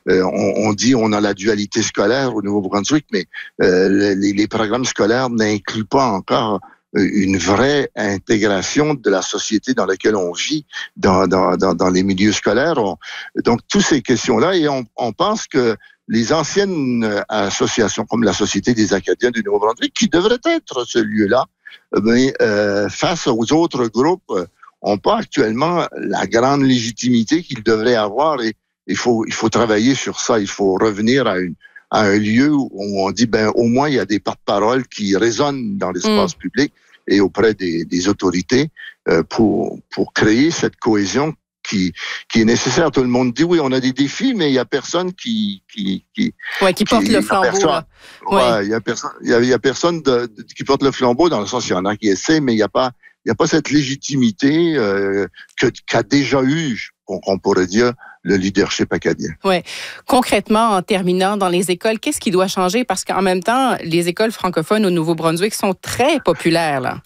on dit on a la dualité scolaire au Nouveau-Brunswick, mais les programmes scolaires n'incluent pas encore une vraie intégration de la société dans laquelle on vit, dans les milieux scolaires. Donc, toutes ces questions-là, et on pense que les anciennes associations, comme la Société des Acadiens du Nouveau-Brunswick, qui devrait être ce lieu-là, mais face aux autres groupes, n'ont pas actuellement la grande légitimité qu'ils devraient avoir, et il faut travailler sur ça. Il faut revenir à un lieu où on dit, au moins, il y a des porte-paroles qui résonnent dans l'espace public et auprès des autorités pour créer cette cohésion qui est nécessaire. Tout le monde dit, oui, on a des défis, mais il y a personne qui porte le flambeau. Il y a personne qui porte le flambeau, dans le sens, il y en a qui essaient, mais il n'y a pas cette légitimité qu'a déjà eu, on pourrait dire, le leadership acadien. Oui. Concrètement, en terminant, dans les écoles, qu'est-ce qui doit changer? Parce qu'en même temps, les écoles francophones au Nouveau-Brunswick sont très populaires, là.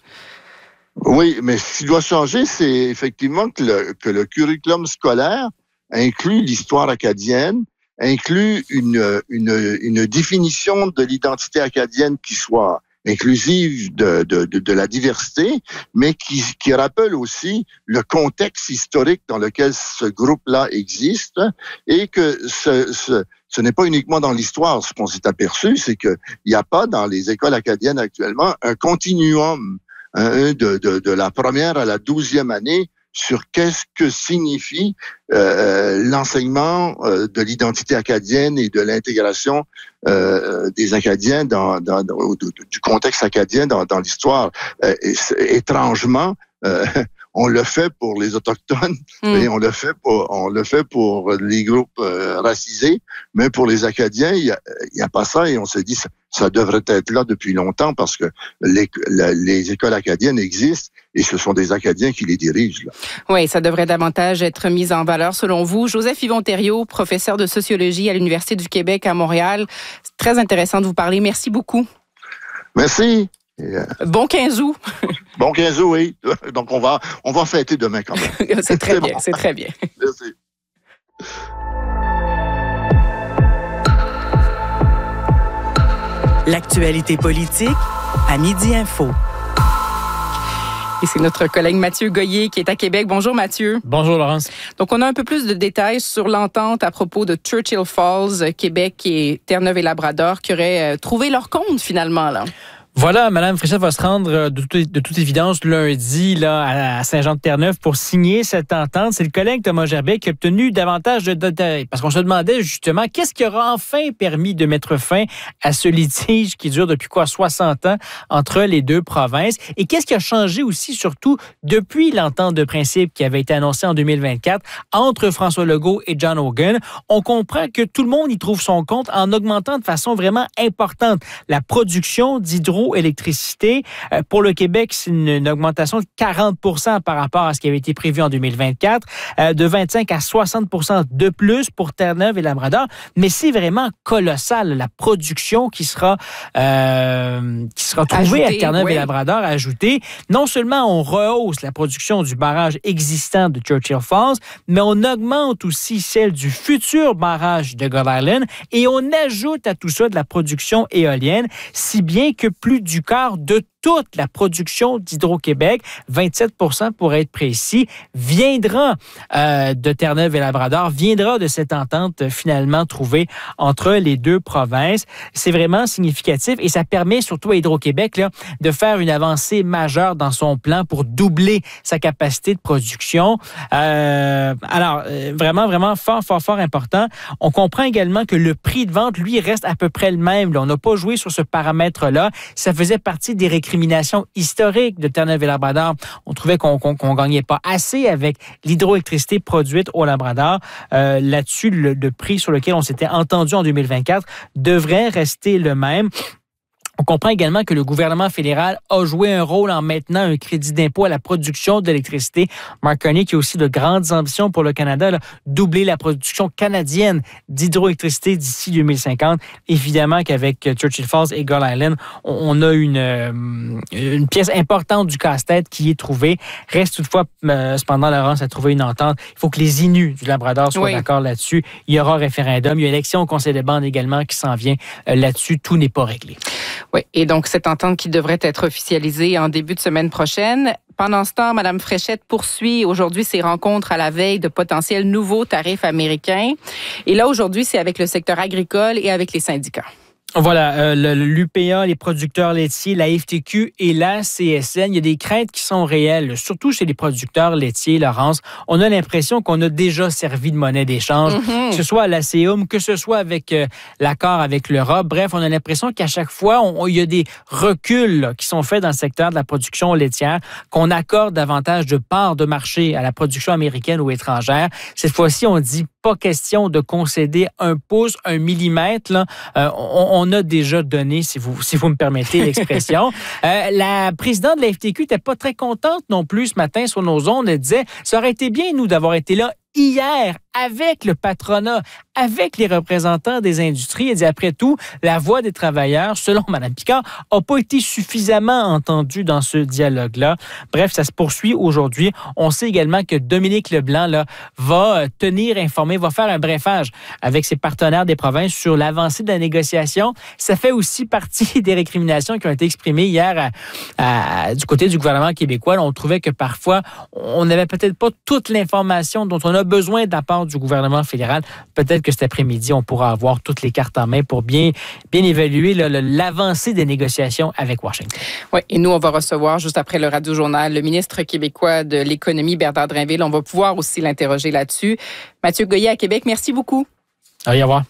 Oui, mais ce qui doit changer, c'est effectivement que le curriculum scolaire inclut l'histoire acadienne, inclut une définition de l'identité acadienne qui soit inclusive de la diversité, mais qui rappelle aussi le contexte historique dans lequel ce groupe-là existe, et que ce n'est pas uniquement dans l'histoire. Ce qu'on s'est aperçu, c'est qu'il n'y a pas dans les écoles acadiennes actuellement un continuum de la première à la 12e année sur qu'est-ce que signifie l'enseignement de l'identité acadienne et de l'intégration des Acadiens du contexte acadien dans l'histoire. Étrangement, on le fait pour les Autochtones, et on le fait pour les groupes racisés, mais pour les Acadiens, il y a pas ça, et on s'est dit ça devrait être là depuis longtemps, parce que les écoles acadiennes existent et ce sont des Acadiens qui les dirigent, là. Oui, ça devrait davantage être mis en valeur selon vous. Joseph Yvon-Thériault, professeur de sociologie à l'Université du Québec à Montréal. C'est très intéressant de vous parler. Merci beaucoup. Merci. Bon 15 août. Bon 15 août, oui. Donc, on va fêter demain quand même. C'est très bien, c'est très bien. Merci. L'actualité politique à Midi Info. Et c'est notre collègue Mathieu Goyer qui est à Québec. Bonjour Mathieu. Bonjour Laurence. Donc on a un peu plus de détails sur l'entente à propos de Churchill Falls, Québec et Terre-Neuve et Labrador qui auraient trouvé leur compte finalement, là. Voilà, Mme Fréchette va se rendre de toute évidence lundi là, à Saint-Jean-de-Terre-Neuve pour signer cette entente. C'est le collègue Thomas Gerbet qui a obtenu davantage de détails. Parce qu'on se demandait justement qu'est-ce qui aura enfin permis de mettre fin à ce litige qui dure depuis 60 ans entre les deux provinces. Et qu'est-ce qui a changé aussi, surtout, depuis l'entente de principe qui avait été annoncée en 2024 entre François Legault et John Hogan. On comprend que tout le monde y trouve son compte en augmentant de façon vraiment importante la production d'hydroélectricité. Pour le Québec, c'est une augmentation de 40 % par rapport à ce qui avait été prévu en 2024, de 25 à 60 % de plus pour Terre-Neuve et Labrador. Mais c'est vraiment colossal, la production qui sera trouvée à Terre-Neuve et Labrador ajoutée. Non seulement on rehausse la production du barrage existant de Churchill Falls, mais on augmente aussi celle du futur barrage de God Island et on ajoute à tout ça de la production éolienne, si bien que plus du quart de toute la production d'Hydro-Québec, 27 % pour être précis, viendra de Terre-Neuve et Labrador, viendra de cette entente finalement trouvée entre les deux provinces. C'est vraiment significatif et ça permet surtout à Hydro-Québec là, de faire une avancée majeure dans son plan pour doubler sa capacité de production. Vraiment fort important. On comprend également que le prix de vente, lui, reste à peu près le même. Là, on n'a pas joué sur ce paramètre-là. Ça faisait partie des récriminations historiques de Terre-Neuve et Labrador. On trouvait qu'on gagnait pas assez avec l'hydroélectricité produite au Labrador. Là-dessus, le prix sur lequel on s'était entendu en 2024 devrait rester le même. On comprend également que le gouvernement fédéral a joué un rôle en maintenant un crédit d'impôt à la production d'électricité. Mark Carney, qui a aussi de grandes ambitions pour le Canada, là, doubler la production canadienne d'hydroélectricité d'ici 2050. Évidemment qu'avec Churchill Falls et Gull Island, on a une pièce importante du casse-tête qui est trouvée. Reste toutefois, cependant, Laurence, à trouver une entente. Il faut que les Inuits du Labrador soient d'accord là-dessus. Il y aura référendum. Il y a élection au Conseil des bandes également qui s'en vient là-dessus. Tout n'est pas réglé. Oui, et donc cette entente qui devrait être officialisée en début de semaine prochaine. Pendant ce temps, Mme Fréchette poursuit aujourd'hui ses rencontres à la veille de potentiels nouveaux tarifs américains. Et là, aujourd'hui, c'est avec le secteur agricole et avec les syndicats. Voilà, l'UPA, les producteurs laitiers, la FTQ et la CSN, il y a des craintes qui sont réelles, surtout chez les producteurs laitiers, Laurence. On a l'impression qu'on a déjà servi de monnaie d'échange, que ce soit à la CEUM, que ce soit avec l'accord avec l'Europe. Bref, on a l'impression qu'à chaque fois, il y a des reculs là, qui sont faits dans le secteur de la production laitière, qu'on accorde davantage de parts de marché à la production américaine ou étrangère. Cette fois-ci, on dit pas question de concéder un pouce, un millimètre. Là. On a déjà donné, si vous me permettez l'expression. La présidente de la FTQ n'était pas très contente non plus ce matin sur nos ondes. Elle disait, ça aurait été bien, nous, d'avoir été là hier avec le patronat, avec les représentants des industries. Elle dit, après tout, la voix des travailleurs, selon Mme Picard, n'a pas été suffisamment entendue dans ce dialogue-là. Bref, ça se poursuit aujourd'hui. On sait également que Dominique Leblanc là, va tenir informé, va faire un brefage avec ses partenaires des provinces sur l'avancée de la négociation. Ça fait aussi partie des récriminations qui ont été exprimées hier du côté du gouvernement québécois. Là, on trouvait que parfois, on n'avait peut-être pas toute l'information dont on a besoin de la part du gouvernement fédéral. Peut-être que cet après-midi, on pourra avoir toutes les cartes en main pour bien évaluer l'avancée des négociations avec Washington. Oui, et nous, on va recevoir juste après le Radio-Journal le ministre québécois de l'Économie, Bernard Drinville. On va pouvoir aussi l'interroger là-dessus. Mathieu Goyer à Québec, merci beaucoup. Au revoir.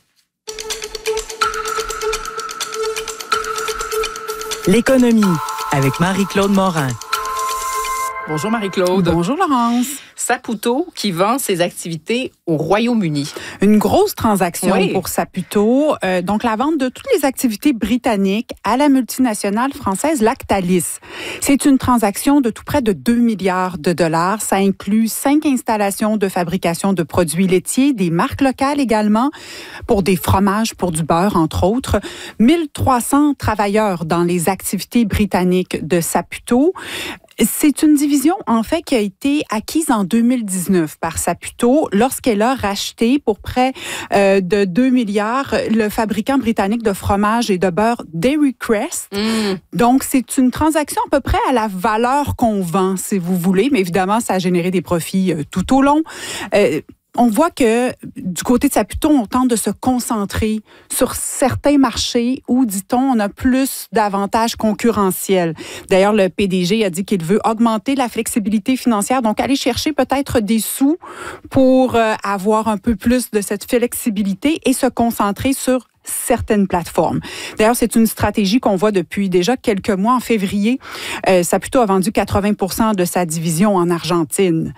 L'économie avec Marie-Claude Morin. Bonjour Marie-Claude. Bonjour Laurence. Saputo qui vend ses activités au Royaume-Uni. Une grosse transaction oui. pour Saputo. Donc, la vente de toutes les activités britanniques à la multinationale française Lactalis. C'est une transaction de tout près de 2 milliards de dollars. Ça inclut 5 installations de fabrication de produits laitiers, des marques locales également, pour des fromages, pour du beurre, entre autres. 1300 travailleurs dans les activités britanniques de Saputo. C'est une division, en fait, qui a été acquise en 2019 par Saputo lorsqu'elle a racheté pour près de 2 milliards le fabricant britannique de fromage et de beurre Dairy Crest. Donc, c'est une transaction à peu près à la valeur qu'on vend, si vous voulez, mais évidemment, ça a généré des profits tout au long. On voit que du côté de Saputo, on tente de se concentrer sur certains marchés où, dit-on, on a plus d'avantages concurrentiels. D'ailleurs, le PDG a dit qu'il veut augmenter la flexibilité financière, donc aller chercher peut-être des sous pour avoir un peu plus de cette flexibilité et se concentrer sur certaines plateformes. D'ailleurs, c'est une stratégie qu'on voit depuis déjà quelques mois. En février, Saputo a vendu 80% de sa division en Argentine.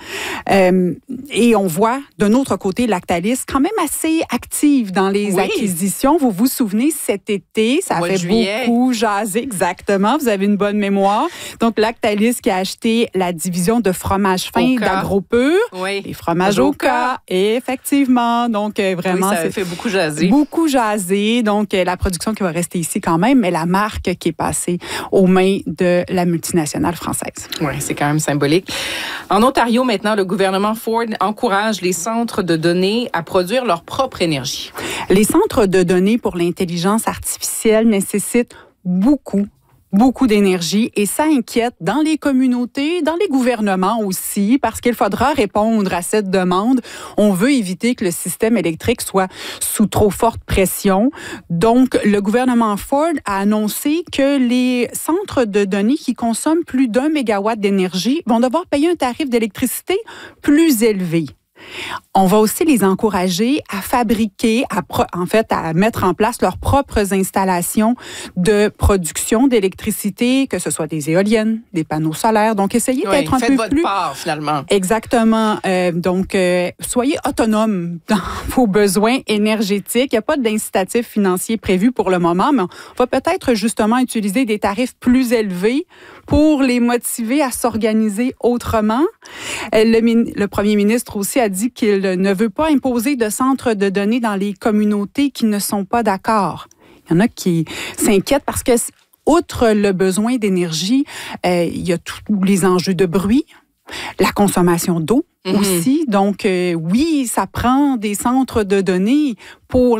Et on voit, d'un autre côté, Lactalis, quand même assez active dans les acquisitions. Vous vous souvenez, cet été, ça a fait beaucoup jaser. Exactement, vous avez une bonne mémoire. Donc, Lactalis qui a acheté la division de fromage fin d'AgroPur. Oui. Les fromages Oka. Effectivement. Donc, vraiment, ça fait beaucoup jaser. Beaucoup jaser. Donc, la production qui va rester ici quand même, mais la marque qui est passée aux mains de la multinationale française. Oui, c'est quand même symbolique. En Ontario, maintenant, le gouvernement Ford encourage les centres de données à produire leur propre énergie. Les centres de données pour l'intelligence artificielle nécessitent beaucoup d'énergie et ça inquiète dans les communautés, dans les gouvernements aussi, parce qu'il faudra répondre à cette demande. On veut éviter que le système électrique soit sous trop forte pression. Donc, le gouvernement Ford a annoncé que les centres de données qui consomment plus d'1 mégawatt d'énergie vont devoir payer un tarif d'électricité plus élevé. On va aussi les encourager à fabriquer, à mettre en place leurs propres installations de production d'électricité, que ce soit des éoliennes, des panneaux solaires. Donc, essayez d'être un peu plus... Faites votre part, finalement. Exactement. Donc, soyez autonomes dans vos besoins énergétiques. Il n'y a pas d'incitatif financier prévu pour le moment, mais on va peut-être justement utiliser des tarifs plus élevés pour les motiver à s'organiser autrement. Le premier ministre aussi a dit qu'il ne veut pas imposer de centres de données dans les communautés qui ne sont pas d'accord. Il y en a qui s'inquiètent parce que, outre le besoin d'énergie, il y a tous les enjeux de bruit, la consommation d'eau aussi. Donc, oui, ça prend des centres de données pour